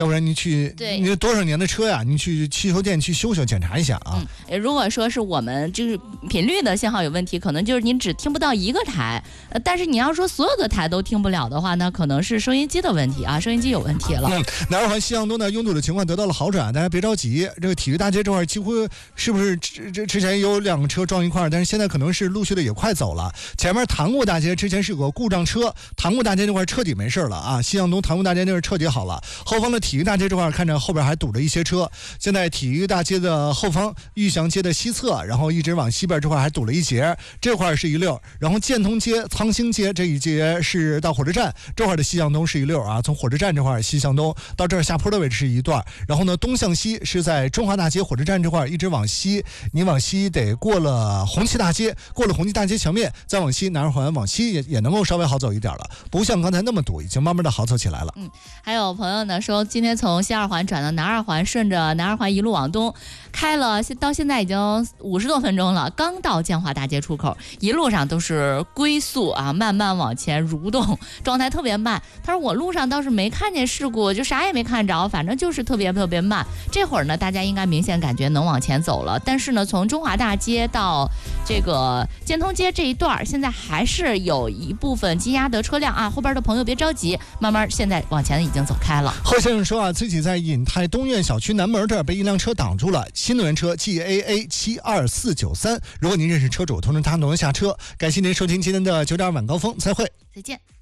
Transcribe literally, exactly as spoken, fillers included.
要不然你去， 对， 你多少年的车呀？你去汽修店去修修检查一下啊。 嗯，如果说是我们就是频率的信号有问题，可能就是您只听不到一个台，呃，但是你要说所有的台都听不了的话，那可能是收音机的问题啊，收音机有问题了。 嗯，南二环西向东呢拥堵的情况得到了好转，大家别着急。这个体育大街这块几乎是不是之之之前有两个车撞一块，但是现在可能是陆续的也快走了。前面塘沽大街之前是有个故障车，塘沽大街这块彻底没事了啊，西向东塘沽大街这块彻底好了。后方的体育大街这块看着后边还堵着一些车，现在体育大街的后方玉祥街的西侧，然后一直往西边这块还堵了一截，这块是一溜，然后建通街苍兴街这一节是到火车站这块的西向东是一溜啊，从火车站这块西向东到这儿下坡的位置是一段，然后呢东向西是在中华大街火车站这块一直往西，你往西得过了红旗大街，过了红旗大街墙面再往西，南二环往西也也能够稍微好走一点了，不像刚才那么堵，已经慢慢的好走起来了。 嗯，还有朋友呢说今天从西二环转到南二环，顺着南二环一路往东开了，到现在已经五十多分钟了，刚到建华大街出口，一路上都是龟速啊，慢慢往前蠕动，状态特别慢。他说我路上倒是没看见事故，就啥也没看着，反正就是特别特别慢。这会儿呢，大家应该明显感觉能往前走了，但是呢，从中华大街到这个建通街这一段，现在还是有一部分积压的车辆啊，后边的朋友别着急，慢慢现在往前已经走开了。 贺先生说啊，自己在尹泰东苑小区南门这儿被一辆车挡住了，新能源车 G A A 七二四九三。如果您认识车主，通知他能下车。感谢您收听今天的九点晚高峰，再会， 再见。